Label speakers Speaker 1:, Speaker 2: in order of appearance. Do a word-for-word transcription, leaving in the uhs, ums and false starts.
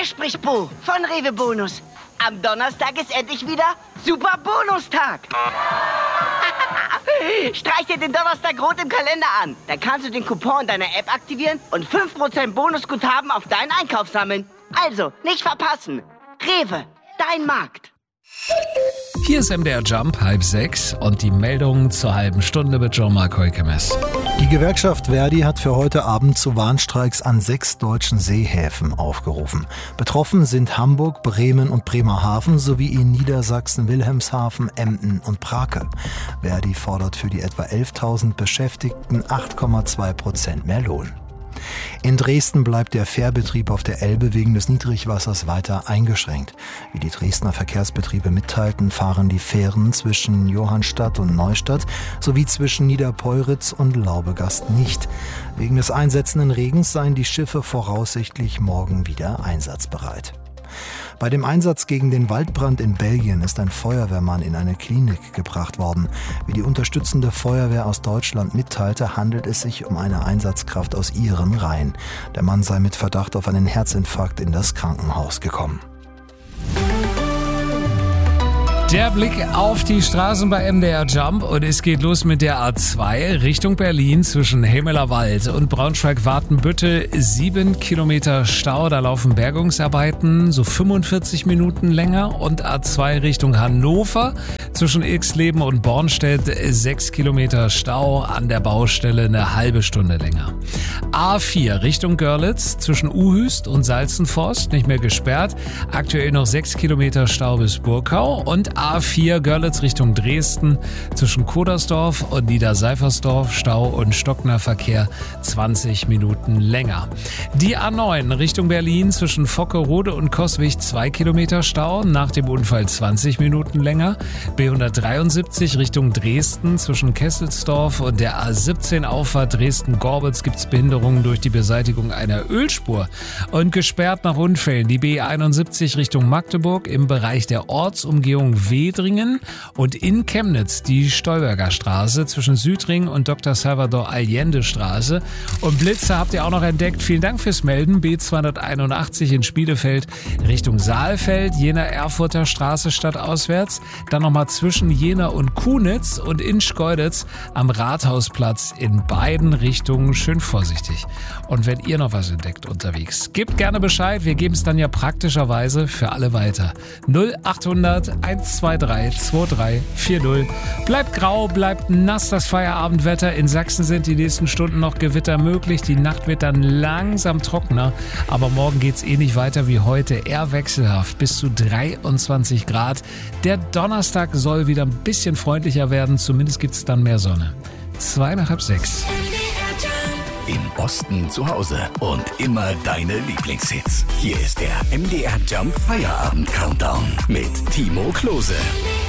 Speaker 1: Hier spricht Bo von Rewe Bonus. Am Donnerstag ist endlich wieder Super Bonustag. Streich dir den Donnerstag rot im Kalender an. Dann kannst du den Coupon in deiner App aktivieren und fünf Prozent Bonusguthaben auf deinen Einkauf sammeln. Also, nicht verpassen. Rewe, dein Markt.
Speaker 2: Hier ist M D R Jump, halb sechs und die Meldung zur halben Stunde mit Jean-Marc Heukemes.
Speaker 3: Die Gewerkschaft Verdi hat für heute Abend zu Warnstreiks an sechs deutschen Seehäfen aufgerufen. Betroffen sind Hamburg, Bremen und Bremerhaven sowie in Niedersachsen Wilhelmshaven, Emden und Prake. Verdi fordert für die etwa elftausend Beschäftigten acht Komma zwei Prozent mehr Lohn. In Dresden bleibt der Fährbetrieb auf der Elbe wegen des Niedrigwassers weiter eingeschränkt. Wie die Dresdner Verkehrsbetriebe mitteilten, fahren die Fähren zwischen Johannstadt und Neustadt sowie zwischen Niederpeuritz und Laubegast nicht. Wegen des einsetzenden Regens seien die Schiffe voraussichtlich morgen wieder einsatzbereit. Bei dem Einsatz gegen den Waldbrand in Belgien ist ein Feuerwehrmann in eine Klinik gebracht worden. Wie die unterstützende Feuerwehr aus Deutschland mitteilte, handelt es sich um eine Einsatzkraft aus ihren Reihen. Der Mann sei mit Verdacht auf einen Herzinfarkt in das Krankenhaus gekommen.
Speaker 2: Der Blick auf die Straßen bei M D R Jump und es geht los mit der A zwei Richtung Berlin zwischen Hemelerwald und Braunschweig-Wartenbüttel. Sieben Kilometer Stau, da laufen Bergungsarbeiten, so fünfundvierzig Minuten länger. Und A zwei Richtung Hannover zwischen Ilksleben und Bornstedt. Sechs Kilometer Stau, an der Baustelle eine halbe Stunde länger. A vier Richtung Görlitz zwischen Uhüst und Salzenforst, nicht mehr gesperrt. Aktuell noch sechs Kilometer Stau bis Burkau. Und A vier Görlitz Richtung Dresden zwischen Kodersdorf und Niederseifersdorf, Stau und Stockner Verkehr zwanzig Minuten länger. Die A neun Richtung Berlin zwischen Vockerode und Coswig zwei Kilometer Stau, nach dem Unfall zwanzig Minuten länger. B hundertdreiundsiebzig Richtung Dresden zwischen Kesselsdorf und der A siebzehn Auffahrt Dresden-Gorbitz gibt's Behinderungen durch die Beseitigung einer Ölspur. Und gesperrt nach Unfällen die B einundsiebzig Richtung Magdeburg im Bereich der Ortsumgehung Wedringen und in Chemnitz die Stolberger Straße zwischen Südring und Doktor Salvador Allende Straße. Und Blitze habt ihr auch noch entdeckt. Vielen Dank fürs Melden. B zweihunderteinundachtzig in Spielefeld Richtung Saalfeld, Jena Erfurter Straße stadtauswärts. Dann nochmal zwischen Jena und Kunitz und in Schkeuditz am Rathausplatz in beiden Richtungen. Schön vorsichtig. Und wenn ihr noch was entdeckt unterwegs, gebt gerne Bescheid. Wir geben es dann ja praktischerweise für alle weiter. null achthundert eins zwei drei zwei drei vier null. Bleibt grau, bleibt nass das Feierabendwetter. In Sachsen sind die nächsten Stunden noch Gewitter möglich. Die Nacht wird dann langsam trockener. Aber morgen geht's ähnlich weiter wie heute. Eher wechselhaft bis zu dreiundzwanzig Grad. Der Donnerstag soll wieder ein bisschen freundlicher werden. Zumindest gibt's dann mehr Sonne. Zwei nach halb sechs.
Speaker 4: Im Osten zu Hause und immer deine Lieblingshits. Hier ist der M D R Jump Feierabend Countdown mit Timo Klose.